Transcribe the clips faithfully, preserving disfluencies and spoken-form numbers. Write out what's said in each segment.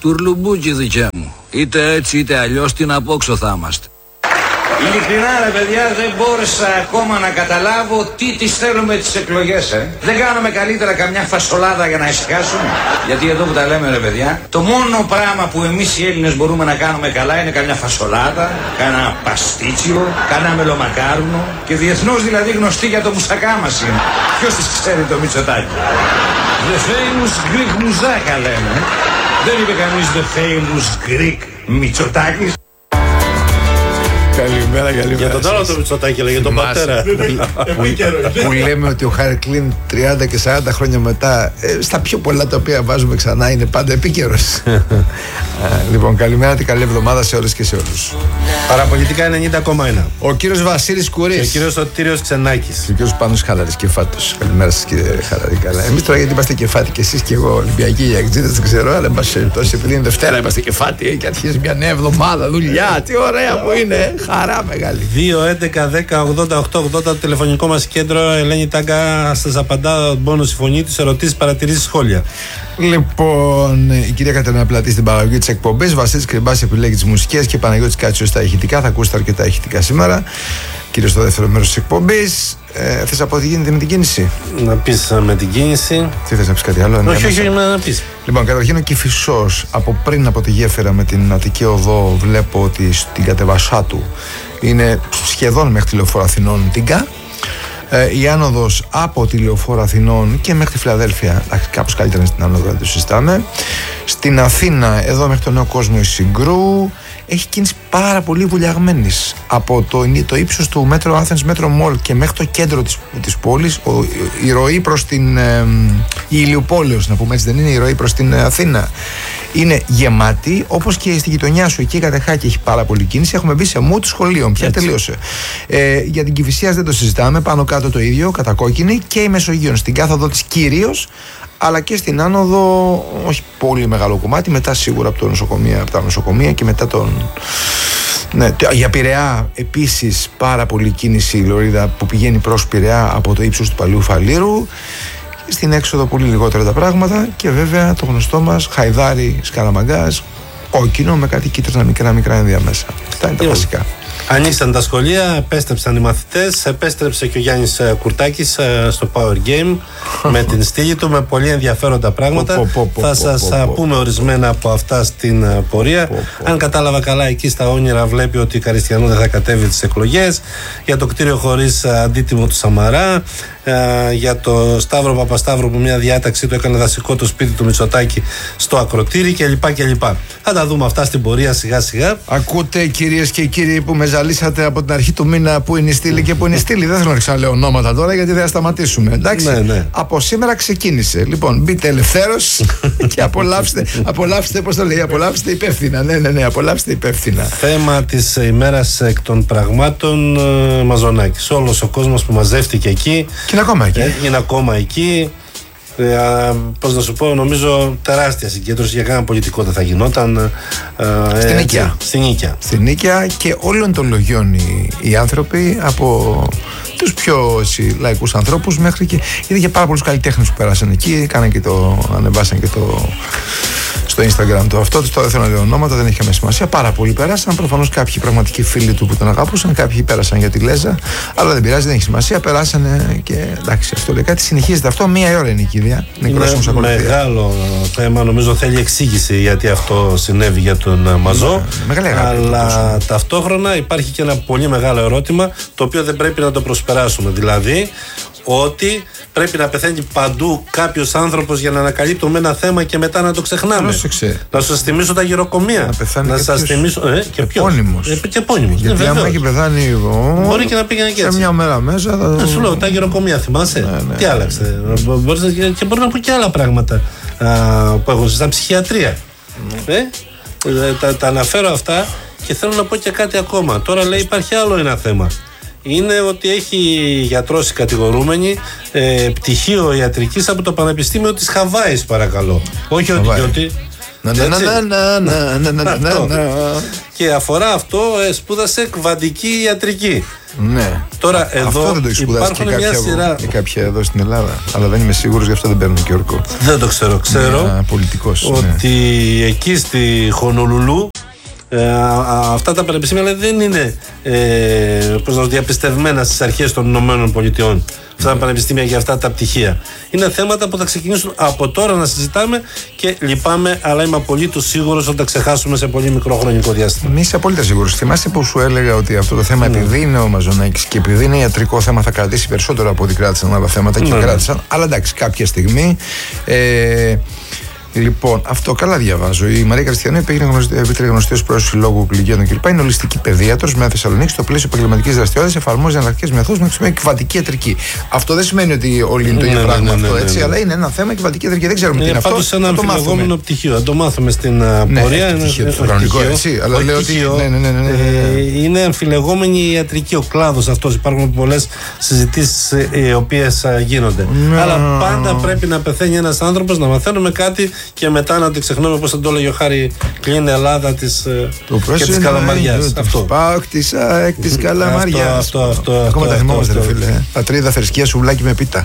τουρλουμπούκι δικέ μου. Είτε έτσι είτε αλλιώς την απόξω θα είμαστε. Ειλικρινά ρε παιδιά, δεν μπόρεσα ακόμα να καταλάβω τι τις θέλουμε τις εκλογές, ε. Δεν κάνουμε καλύτερα καμιά φασολάδα για να ησυχάσουμε? Γιατί εδώ που τα λέμε ρε παιδιά, το μόνο πράγμα που εμείς οι Έλληνες μπορούμε να κάνουμε καλά είναι καμιά φασολάδα, κάνα παστίτσιο, κάνα μελομακάρουνο και διεθνώς δηλαδή γνωστή για το μουσακά μας είναι. Ποιος τις ξέρει το Μητσοτάκη? The famous Greek μουζάκα λέμε. Δεν είπε κανείς the famous Greek Μητσοτάκης. Καλημέρα, καλημέρα. Για τον άλλο το Μητσοτάκη, για τον πατέρα. Που λέμε ότι ο Χάρη Κλίν τριάντα και σαράντα χρόνια μετά, ε, στα πιο πολλά τα οποία βάζουμε ξανά, είναι πάντα επίκαιρος. Λοιπόν, καλημέρα και καλή εβδομάδα σε όλες και σε όλους. Παραπολιτικά ενενήντα κόμμα ένα. Ο κύριος Βασίλης Κουρής. Και ο κύριος Σωτήριος Ξενάκης. Και ο κύριος Πάνος Χαλαρής Κεφάτος. Καλημέρα σας κύριε Χαλαρή. Καλά. Εμείς τώρα γιατί είμαστε κεφάτι και εσείς και εγώ Ολυμπιακοί οι Αγκτζίδες, δεν ξέρω, αλλά εν πάση περιπτώσει επειδή είναι Δευτέρα είμαστε κεφάτι και αρχίζει μια νέα εβδομάδα δουλειά. Τι ωραία που είναι. Χαρά μεγάλη. δύο έντεκα δέκα ογδόντα οκτώ ογδόντα το τηλεφωνικό μας κέντρο. Ελένη Τάγκα, σας απαντά μόνο η φωνή της, ερωτήσεις, παρατηρήσεις, σχόλια. Λοιπόν, η κυρία Κατερίνα Πλατή στην παραγωγή της εκπομπής, Βασίλης Κρυμπάς επιλέγει τις μουσικές και Παναγιώτης Κάτσιος στα ηχητικά. Θα ακούσετε αρκετά ηχητικά σήμερα. Κύριε, στο δεύτερο μέρος της εκπομπής, ε, θες να πω τι γίνεται με την κίνηση? Να πεις με την κίνηση. Τι θες να πεις κάτι άλλο? Όχι, όχι, να πεις. Λοιπόν, καταρχήν ο Κηφισός, από πριν από τη γέφυρα με την Αττική Οδό, βλέπω ότι στην κατεβασά του είναι σχεδόν μέχρι τη Λεωφόρο Αθηνών Τίγκα. Ε, η άνοδος από τη Λεωφόρο Αθηνών και μέχρι τη Φιλαδέλφια, κάπως καλύτερα στην άνοδο, δεν το συζητάμε. Στην Αθήνα, εδώ μέχρι τον Νέο Κόσμο η Συγκρού, έχει κίνηση πάρα πολύ βουλιαγμένης. Από το, το ύψος του Metro Athens Metro Mall και μέχρι το κέντρο της, της πόλης, ο, η ροή προς την ε, η Ηλιουπόλεως, να πούμε έτσι, δεν είναι η ροή προς την ε, Αθήνα, είναι γεμάτη, όπως και στη γειτονιά σου εκεί η Κατεχάκη έχει πάρα πολύ κίνηση. Έχουμε μπει σε mood σχολείων, πια τελείωσε. Ε, για την Κηφισίας δεν το συζητάμε, πάνω κάτω το ίδιο, κατακόκκινη, και η Μεσογείων, στην κάθοδο της κυρίως, αλλά και στην άνοδο, όχι πολύ μεγάλο κομμάτι, μετά σίγουρα από, το νοσοκομεία, από τα νοσοκομεία και μετά τον... Ναι, για Πειραιά επίσης πάρα πολύ κίνηση η λωρίδα που πηγαίνει προς Πειραιά από το ύψος του Παλαιού Φαλήρου. Στην έξοδο πολύ λιγότερα τα πράγματα και βέβαια το γνωστό μας Χαϊδάρι Σκαραμαγκάς, κόκκινο με κάτι κίτρινα μικρά μικρά ενδιάμεσα. Αυτά είναι τα βασικά. Ανοίξαν τα σχολεία, επέστρεψαν οι μαθητές, επέστρεψε και ο Γιάννης Κουρτάκης στο Power Game με την στήλη του, με πολύ ενδιαφέροντα πράγματα. Θα σας πούμε ορισμένα από αυτά στην πορεία. Αν κατάλαβα καλά, εκεί στα όνειρα βλέπει ότι η Καριστιανού δεν θα κατέβει τις εκλογές. Για το κτίριο χωρίς αντίτιμο του Σαμαρά, για το Σταύρο Παπασταύρο που μια διάταξη του έκανε δασικό το σπίτι του Μητσοτάκη στο Ακροτήρι κλπ. κλπ. Θα τα δούμε αυτά στην πορεία σιγά σιγά. Ακούτε κυρίες και κύριοι που με ζαλίσατε από την αρχή του μήνα που είναι η στήλη και που είναι η στήλη. Δεν θέλω να ξαναλέω ονόματα τώρα γιατί δεν θα σταματήσουμε. Εντάξει. Ναι, ναι. Από σήμερα ξεκίνησε. Λοιπόν, μπείτε ελευθέρως και απολαύστε. Απολαύστε, πώς το λέει, απολαύστε υπεύθυνα. Ναι, ναι, ναι, απολαύστε υπεύθυνα. Θέμα της ημέρας εκ των πραγμάτων, Μαζονάκης. Όλος ο κόσμος που μαζεύτηκε εκεί. Και είναι ακόμα εκεί. Ε, είναι ακόμα εκεί. Ε, πώς να σου πω, νομίζω τεράστια συγκέντρωση για κανένα πολιτικό δεν θα γινόταν. Ε, στην Νίκαια. Στην Νίκαια. Στην Νίκαια και όλων των λογιών οι, οι άνθρωποι, από τους πιο έτσι, λαϊκούς ανθρώπους μέχρι και. Γιατί είχε πάρα πολλούς καλλιτέχνες που πέρασαν εκεί, κάναν και το, ανεβάσαν και το. Στο Instagram το αυτό, τώρα δεν θέλω να λέω ονόματα, δεν έχει καμία σημασία. Πάρα πολλοί πέρασαν. Προφανώς κάποιοι πραγματικοί φίλοι του που τον αγαπούσαν, κάποιοι πέρασαν για τη Λέζα. Αλλά δεν πειράζει, δεν έχει σημασία. Περάσανε και εντάξει, αυτό λέει κάτι. Συνεχίζεται αυτό. Μία ώρα είναι η κηδεία. Είναι μεγάλο θέμα. Νομίζω θέλει εξήγηση γιατί αυτό συνέβη για τον Μαζό. Μεγάλη αγάπη. Αλλά ταυτόχρονα υπάρχει και ένα πολύ μεγάλο ερώτημα το οποίο δεν πρέπει να το προσπεράσουμε. Δηλαδή, ότι πρέπει να πεθαίνει παντού κάποιος άνθρωπος για να ανακαλύπτουμε ένα θέμα και μετά να το ξεχνάμε. Πρόσεξε. Να σας θυμίσω τα γεροκομεία. Να, να σας θυμίσω. Ε, και ποιος. Επώνυμος. Ε, και επώνυμος. Γιατί άμα έχει πεθάνει εγώ. Μπορεί και να πήγαινε και έτσι. Σε μια μέρα μέσα. Θα... Να σου λέω, τα γεροκομεία θυμάσαι. Ναι, ναι. Τι άλλαξε. Μπορείς, και μπορεί να πω και άλλα πράγματα α, που έχω στα ψυχιατρία. Ναι. Ε, τα, τα αναφέρω αυτά και θέλω να πω και κάτι ακόμα. Τώρα λέει υπάρχει άλλο ένα θέμα. Είναι ότι έχει γιατρός η κατηγορούμενη ε, πτυχίο ιατρικής από το Πανεπιστήμιο της Χαβάης, παρακαλώ. Όχι ότι, ότι Και αφορά αυτό, σπούδασε κβαντική ιατρική. Ναι. Τώρα αυτό εδώ δεν το έχει σπουδάσει και μια κάποια, σειρά. και κάποια εδώ στην Ελλάδα. Αλλά δεν είμαι σίγουρος, γι' αυτό δεν παίρνουν και όρκο. Δεν το ξέρω. Ξέρω πολιτικός, ότι ναι. εκεί στη Χονολουλού ε, α, αυτά τα πανεπιστήμια δεν είναι ε, πώς διαπιστευμένα στις αρχές των Ηνωμένων Πολιτειών. Αυτά τα πανεπιστήμια για αυτά τα πτυχία. Είναι θέματα που θα ξεκινήσουν από τώρα να συζητάμε και λυπάμαι, αλλά είμαι απολύτως σίγουρος ότι θα ξεχάσουμε σε πολύ μικρό χρονικό διάστημα. Μη είσαι απόλυτα σίγουρος. Θυμάστε που σου έλεγα ότι αυτό το θέμα, mm. επειδή είναι ο Μαζονάκης και επειδή είναι ιατρικό θέμα, θα κρατήσει περισσότερο από ό,τι κράτησαν άλλα θέματα και mm. κράτησαν. Αλλά εντάξει, κάποια στιγμή. Ε, Λοιπόν, αυτό καλά διαβάζω. Η Μαρία Κριστιανού υπήρχε γνωστή ω πρόεδρο του Συλλόγου Κλιγίων κλπ. Είναι ολιστική παιδίατρος με Θεσσαλονίκη στο πλαίσιο επαγγελματικής δραστηριότητας. Εφαρμόζει εναλλακτικές μεθόδους με χρησιμοποιεί κυβαντική ιατρική. Αυτό δεν σημαίνει ότι όλοι είναι το ίδιο πράγμα αυτό, έτσι, αλλά είναι ένα θέμα κυβαντική ιατρική. Δεν ξέρουμε τι είναι αυτό. Είναι πάντως ένα αμφιλεγόμενο πτυχίο. Θα το μάθουμε στην πορεία. Είναι πτυχίο κανονικό, έτσι. Αλλά λέω ότι είναι αμφιλεγόμενη η ιατρική, ο κλάδος αυτός. Υπάρχουν πολλές συζητήσεις οι οποίες γίνονται. Αλλά πάντα πρέπει να πεθαίνει ένας άνθρωπος, να μαθαίνουμε κάτι. Και μετά να την ξεχνάμε, όπως θα το έλεγε ο Χάρη Κλίν, Ελλάδα της, και της Καλαμαριάς. Αυτό. Πάοκ της ΑΕΚ της Καλαμαριάς. Αυτό, αυτό, αυτό. Ακόμα τα θυμόμαστε, ρε φίλε. Πατρίδα, θρησκεία, σουβλάκι με πίτα.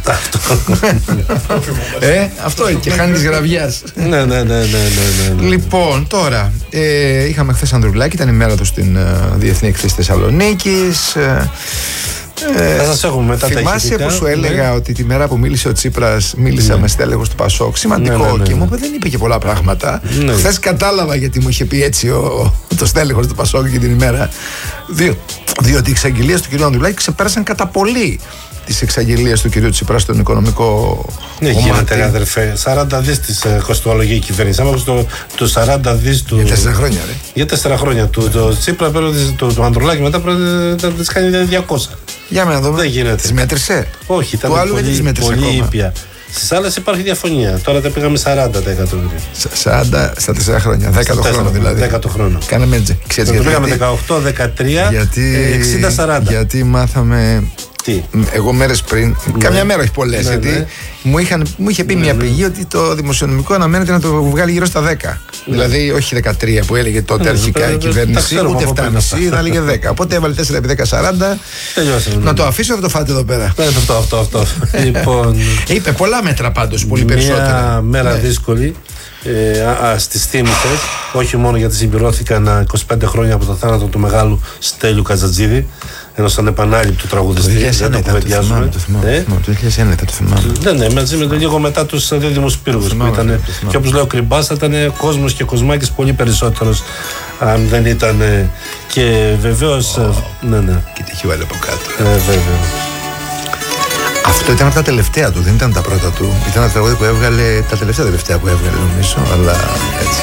Ε, αυτό είναι και χάνει της γραβιάς. Ναι, ναι, ναι. Λοιπόν, τώρα, είχαμε χθες Ανδρουλάκη, ήταν η μέρα του στην Διεθνή Εκθέση Θεσσαλονίκης. Θα σας έχουμε μετά τα ηχητικά. Θυμάσαι που σου έλεγα ότι τη μέρα που μίλησε ο Τσίπρας, μίλησα με στέλεχος του Πασόκ. Σημαντικό. Και μου είπε δεν είπε και πολλά πράγματα. Χθες κατάλαβα γιατί μου είχε πει έτσι το στέλεχος του Πασόκ και την ημέρα. Διότι οι εξαγγελίες του κ. Ανδρουλάκη ξεπέρασαν κατά πολύ τις εξαγγελίες του κ. Τσίπρα στον οικονομικό. Ναι, γίνεται, αδερφέ. σαράντα δις της κοστολογεί η κυβέρνηση. Άμα το, το σαράντα δις του. Για τέσσερα χρόνια, ρε. Για τέσσερα χρόνια. Του το Τσίπρα πρέπει το, το Ανδρουλάκη μετά πρέπει να τις κάνει διακόσια. Για να δούμε. Δεν γίνεται. Τις μέτρησε. Όχι, ήταν του άλλου πολύ, δεν τις πολύ ήπια. Στις άλλες υπάρχει διαφωνία. Τώρα τα πήγαμε σαράντα τα εκατομμύρια. σαράντα στα τέσσερα χρόνια. δέκα το χρόνο δηλαδή. δέκα το χρόνο. Κάναμε έτσι. Ξέρεις γιατί. Πήγαμε δεκαοκτώ δεκατρία, εξήντα σαράντα. Γιατί μάθαμε. Τι? Εγώ μέρες πριν, ναι. Καμιά μέρα όχι πολλές, ναι, γιατί ναι. Μου, είχαν, μου είχε πει ναι, μια πηγή ότι το δημοσιονομικό αναμένεται να το βγάλει γύρω στα δέκα. Ναι. Δηλαδή όχι δεκατρία που έλεγε τότε ναι, αρχικά ναι, η κυβέρνηση, ούτε επτά κόμμα πέντε, θα έλεγε δέκα. Οπότε έβαλε τέσσερα επί δέκα, σαράντα. Τελειώσαμε. Να το αφήσω, θα το φάτε εδώ πέρα. Ναι, αυτό, αυτό, αυτό. Λοιπόν, είπε πολλά μέτρα πάντως, πολύ περισσότερα. Μια μέρα ναι. δύσκολη. Ε, στις θύμητες, όχι μόνο γιατί συμπληρώθηκαν είκοσι πέντε χρόνια από το θάνατο του μεγάλου Στέλιου Καζατζίδη, ενός ανεπανάληπτου τραγουδιστή. Το δύο χιλιάδες ένα ήταν, το χίλια ένα ήταν, το θυμάμαι. Ναι, ναι, μαζί με λίγο μετά τους δίδυμους πύργους που ήταν. Και όπως λέει ο Κρυμπάς, θα ήταν κόσμος και κοσμάκης πολύ περισσότερος αν δεν ήταν. Και βεβαίως. Ναι, ναι. Και τυχή βάλε από κάτω. Ε, βέβαια. Αυτό ήταν από τα τελευταία του, δεν ήταν τα πρώτα του. Ήταν ένα τραγούδι που έβγαλε, τα τελευταία τελευταία που έβγαλε νομίζω, αλλά έτσι.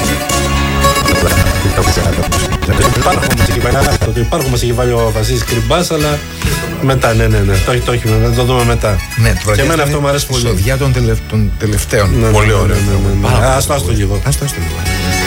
Υπάρχουν μας έχει βάλει ο Βασίλης Κρυμπάς, αλλά μετά, ναι, ναι, ναι, το, το, το, το δούμε μετά. Ναι, και εμένα αυτό μου αρέσει πολύ. Σοδιά των τελευταίων. Πολύ ωραίο. Ας το λίγο.